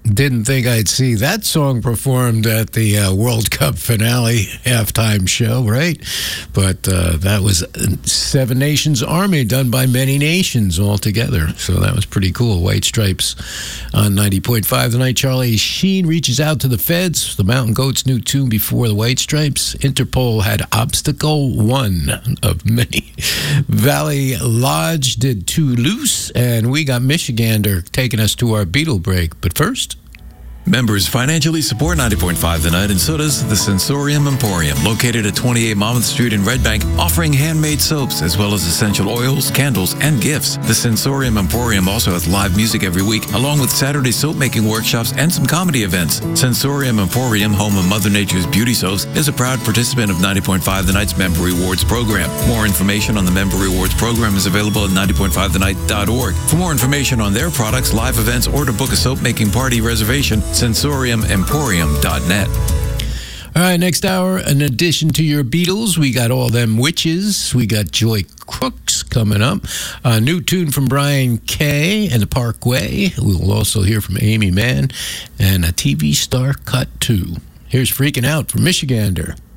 Didn't think I'd see that song performed at the World Cup finale halftime show, right? But that was Seven Nations Army, done by Many Nations all together. So that was pretty cool. White Stripes on 90.5 tonight. Charlie Sheen reaches out to the feds. The Mountain Goats' new tune before the White Stripes. Interpol had Obstacle 1 of many. Valley Lodge did Too Loose. And we got Michigander taking us to our Beatle break. But first... Members financially support 90.5 The Night, and so does the Sensorium Emporium, located at 28 Monmouth Street in Red Bank, offering handmade soaps as well as essential oils, candles, and gifts. The Sensorium Emporium also has live music every week, along with Saturday soap-making workshops and some comedy events. Sensorium Emporium, home of Mother Nature's beauty soaps, is a proud participant of 90.5 The Night's Member Rewards program. More information on the Member Rewards program is available at 90.5thenight.org. For more information on their products, live events, or to book a soap-making party reservation, sensoriumemporium.net. All right, next hour, in addition to your Beatles, we got All Them Witches. We got Joy Crooks coming up. A new tune from Brian Kay and the Parkway. We'll also hear from Amy Mann and a TV star cut too. Here's Freaking Out from Michigander.